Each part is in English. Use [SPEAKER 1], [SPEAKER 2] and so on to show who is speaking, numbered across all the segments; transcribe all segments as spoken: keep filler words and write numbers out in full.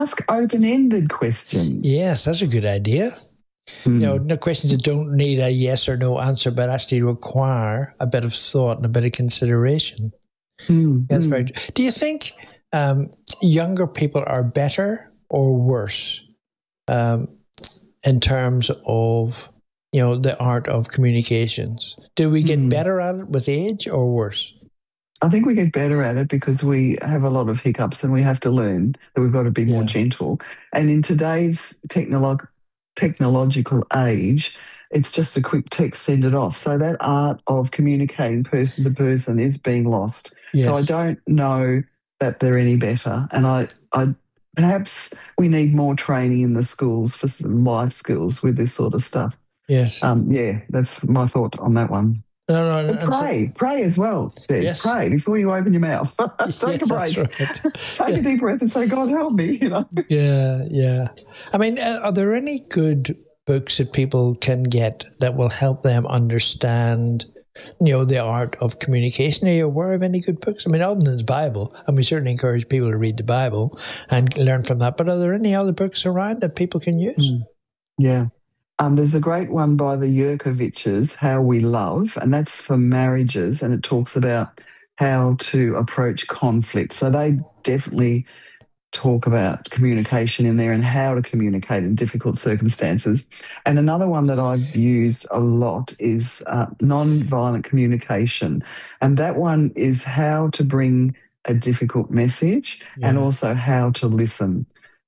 [SPEAKER 1] Ask open-ended questions.
[SPEAKER 2] Yes, that's a good idea. Mm. You know, no questions that don't need a yes or no answer, but actually require a bit of thought and a bit of consideration.
[SPEAKER 1] Mm.
[SPEAKER 2] That's
[SPEAKER 1] mm.
[SPEAKER 2] very. Do you think um, younger people are better or worse um, in terms of, you know, the art of communications? Do we get mm. better at it with age or worse?
[SPEAKER 1] I think we get better at it because we have a lot of hiccups and we have to learn that we've got to be more yeah. gentle. And in today's technolo- technological age, it's just a quick text, send it off. So that art of communicating person to person is being lost. Yes. So I don't know that they're any better. And I, I perhaps we need more training in the schools for some life skills with this sort of stuff.
[SPEAKER 2] Yes.
[SPEAKER 1] Um, yeah, that's my thought on that one.
[SPEAKER 2] No, no,
[SPEAKER 1] and pray, so, pray as well, Des. Yes. Pray before you open your mouth. Take
[SPEAKER 2] yes,
[SPEAKER 1] a break.
[SPEAKER 2] Right.
[SPEAKER 1] Take
[SPEAKER 2] yeah.
[SPEAKER 1] a deep breath and say, God, help me, you know.
[SPEAKER 2] Yeah, yeah. I mean, are there any good books that people can get that will help them understand, you know, the art of communication? Are you aware of any good books? I mean, other than the Bible, and we certainly encourage people to read the Bible and learn from that, but are there any other books around that people can use?
[SPEAKER 1] Mm. Yeah. Um, there's a great one by the Yurkoviches, How We Love, and that's for marriages, and it talks about how to approach conflict. So they definitely talk about communication in there and how to communicate in difficult circumstances. And another one that I've used a lot is uh, non-violent communication, and that one is how to bring a difficult message yeah. and also how to listen.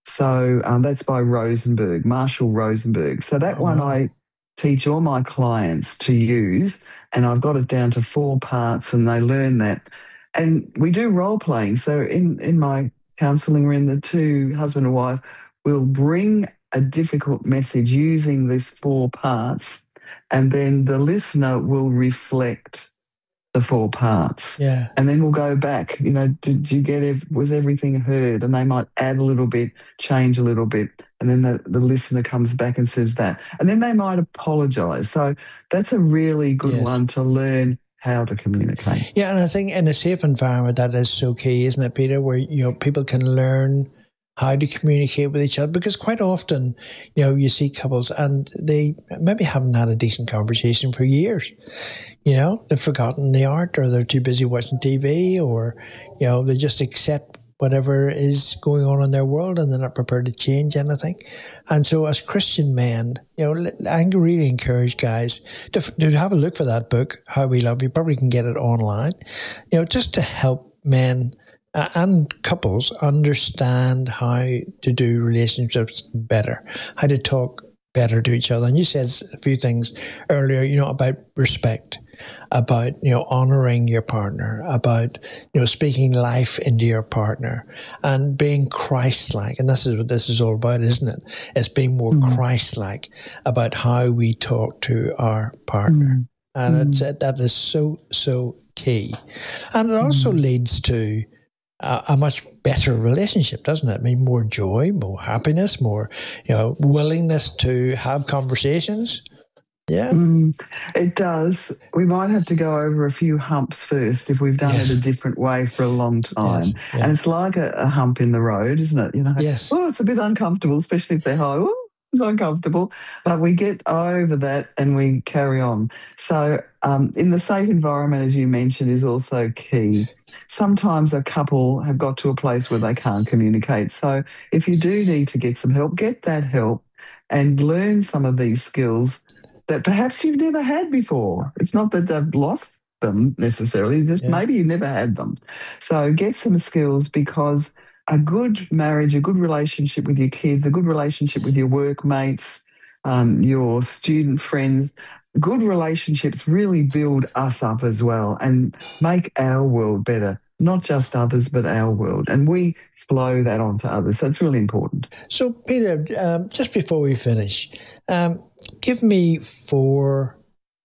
[SPEAKER 1] So um, that's by Rosenberg, Marshall Rosenberg. So that oh, one wow. I teach all my clients to use, and I've got it down to four parts, and they learn that. And we do role playing. So in, in my counselling room, the two husband and wife will bring a difficult message using these four parts, and then the listener will reflect the four parts.
[SPEAKER 2] Yeah.
[SPEAKER 1] And then we'll go back, you know, did you get, ev- was everything heard? And they might add a little bit, change a little bit. And then the, the listener comes back and says that. And then they might apologise. So that's a really good yes. one to learn how to communicate.
[SPEAKER 2] Yeah, and I think in a safe environment, that is so key, isn't it, Peter, where, you know, people can learn how to communicate with each other, because quite often, you know, you see couples and they maybe haven't had a decent conversation for years. You know, they've forgotten the art, or they're too busy watching T V, or, you know, they just accept whatever is going on in their world and they're not prepared to change anything. And so as Christian men, you know, I really encourage guys to, to have a look for that book, How We Love. You probably can get it online, you know, just to help men uh, and couples understand how to do relationships better, how to talk better to each other. And you said a few things earlier, you know, about respect, about, you know, honoring your partner, about, you know, speaking life into your partner and being Christ-like. And this is what this is all about, isn't it? It's being more mm. Christ-like about how we talk to our partner. Mm. And mm. it's, that is so, so key. And it also mm. leads to a, a much better relationship, doesn't it? I mean, more joy, more happiness, more, you know, willingness to have conversations. Yeah.
[SPEAKER 1] Mm, it does. We might have to go over a few humps first if we've done yes. it a different way for a long time. Yes. Yeah. And it's like a, a hump in the road, isn't it? You know,
[SPEAKER 2] yes.
[SPEAKER 1] oh, it's a bit uncomfortable, especially if they're high. Oh, it's uncomfortable. But we get over that and we carry on. So um, in the safe environment, as you mentioned, is also key. Sometimes a couple have got to a place where they can't communicate. So if you do need to get some help, get that help and learn some of these skills that perhaps you've never had before. It's not that they've lost them necessarily, just yeah. maybe you never had them. So get some skills, because a good marriage, a good relationship with your kids, a good relationship with your workmates, um, your student friends, good relationships really build us up as well and make our world better. Not just others, but our world. And we flow that on to others. So it's really important.
[SPEAKER 2] So, Peter, um, just before we finish, um, give me four,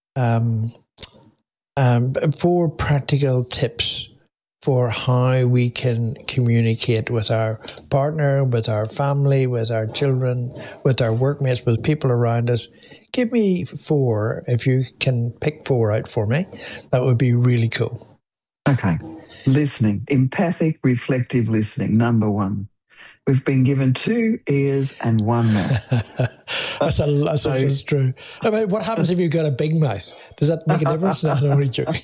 [SPEAKER 2] um, um, four practical tips for how we can communicate with our partner, with our family, with our children, with our workmates, with people around us. Give me four, if you can pick four out for me. That would be really cool.
[SPEAKER 1] Okay. Listening, empathic, reflective listening, number one. we've been given two ears and one mouth.
[SPEAKER 2] that's, a, that's,
[SPEAKER 1] So-
[SPEAKER 2] that's true. I mean, what happens if you've got a big mouth? Does that make a difference? No, I'm only joking.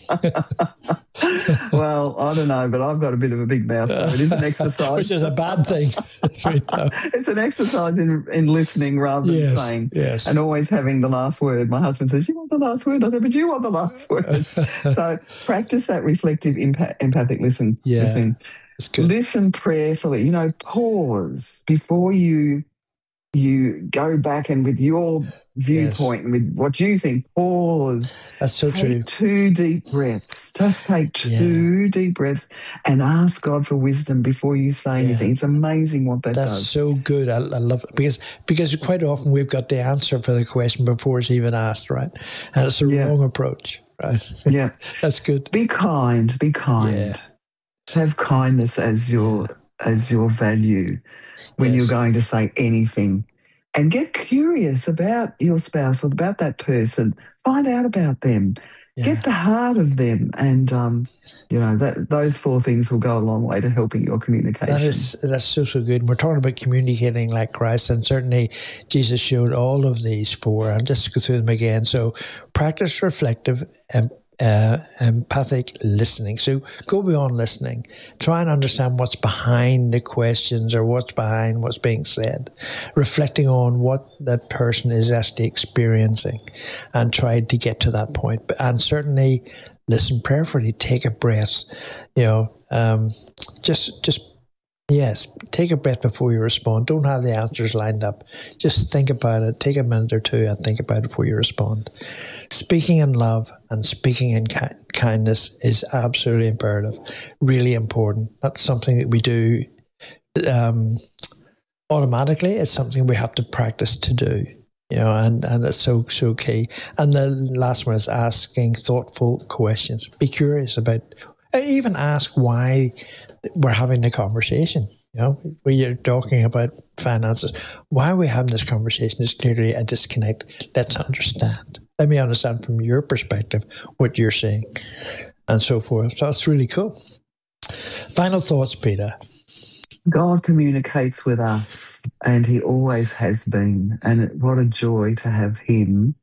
[SPEAKER 1] Well, I don't know, but I've got a bit of a big mouth, so it is an exercise.
[SPEAKER 2] Which is a bad thing. as we know.
[SPEAKER 1] It's an exercise in, in listening rather than
[SPEAKER 2] Yes,
[SPEAKER 1] saying,
[SPEAKER 2] yes.
[SPEAKER 1] and always having the last word. My husband says, "You want the last word?" I said, "But you want the last word." So practice that reflective, empa- empathic listen.
[SPEAKER 2] Yeah,
[SPEAKER 1] Listen.
[SPEAKER 2] It's good.
[SPEAKER 1] Listen prayerfully. You know, pause before you you go back and with your viewpoint and with what you think. Pause.
[SPEAKER 2] That's so
[SPEAKER 1] Take
[SPEAKER 2] true.
[SPEAKER 1] two deep breaths. Just take two
[SPEAKER 2] Yeah.
[SPEAKER 1] deep breaths and ask God for wisdom before you say
[SPEAKER 2] Yeah.
[SPEAKER 1] anything. It's amazing what that
[SPEAKER 2] That's
[SPEAKER 1] does.
[SPEAKER 2] so good. I, I love it because because quite often we've got the answer for the question before it's even asked, right? And it's a
[SPEAKER 1] Yeah.
[SPEAKER 2] wrong approach, right?
[SPEAKER 1] Yeah.
[SPEAKER 2] That's good.
[SPEAKER 1] Be kind. Be kind.
[SPEAKER 2] Yeah.
[SPEAKER 1] Have kindness as your as your value when
[SPEAKER 2] Yes.
[SPEAKER 1] you're going to say anything. And get curious about your spouse or about that person. Find out about them.
[SPEAKER 2] Yeah.
[SPEAKER 1] Get the heart of them. And, um, you know, that those four things will go a long way to helping your communication.
[SPEAKER 2] That is that's so so good. And we're talking about communicating like Christ, and certainly Jesus showed all of these four. I'll just go through them again. So practice reflective and uh, empathic listening. So go beyond listening. Try and understand what's behind the questions or what's behind what's being said. Reflecting on what that person is actually experiencing, and try to get to that point. And certainly listen prayerfully. Take a breath. You know, um, just just. Yes, take a breath before you respond. Don't have the answers lined up. Just think about it. Take a minute or two and think about it before you respond. Speaking in love and speaking in ki- kindness is absolutely imperative, really important. That's something that we do um, automatically. It's something we have to practice to do. You know, and, and it's so, so key. And the last one is asking thoughtful questions. Be curious about, even ask why we're having the conversation. You know, when you're talking about finances, why are we having this conversation? Is clearly a disconnect. Let's understand. Let me understand from your perspective what you're seeing, and so forth. So it's really cool. Final thoughts, Peter.
[SPEAKER 1] God communicates with us, and he always has been. And what a joy to have him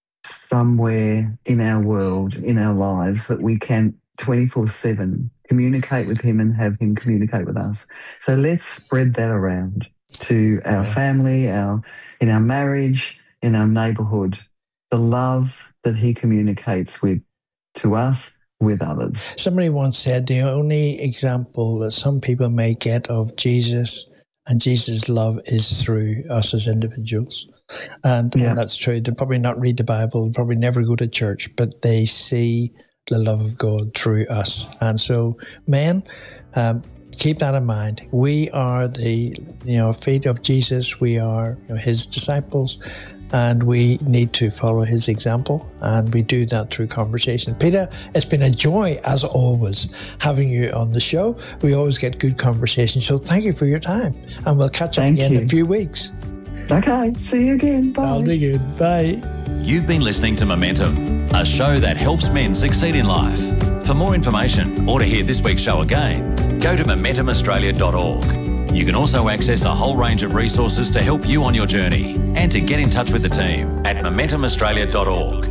[SPEAKER 1] somewhere in our world, in our lives, that we can twenty-four seven communicate with him and have him communicate with us. So let's spread that around to our
[SPEAKER 2] Yeah.
[SPEAKER 1] family, our in our marriage, in our neighbourhood, the love that he communicates with to us, with others.
[SPEAKER 2] Somebody once said the only example that some people may get of Jesus and Jesus' love is through us as individuals. And,
[SPEAKER 1] Yeah.
[SPEAKER 2] and that's true. They'll probably not read the Bible, probably never go to church, but they see the love of God through us. And so, men, um, keep that in mind. We are the you know feet of Jesus. We are you know, his disciples, and we need to follow his example. And we do that through conversation. Peter, it's been a joy as always having you on the show. We always get good conversation. So thank you for your time, and we'll catch up
[SPEAKER 1] Thank
[SPEAKER 2] again
[SPEAKER 1] you.
[SPEAKER 2] in a few weeks.
[SPEAKER 1] Okay, see you again. Bye.
[SPEAKER 2] That'll be good. Bye.
[SPEAKER 3] You've been listening to Momentum, a show that helps men succeed in life. For more information or to hear this week's show again, go to momentum australia dot org. You can also access a whole range of resources to help you on your journey and to get in touch with the team at momentum australia dot org.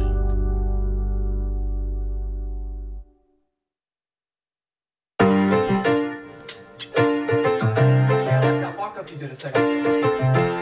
[SPEAKER 4] I walked up to you did a second.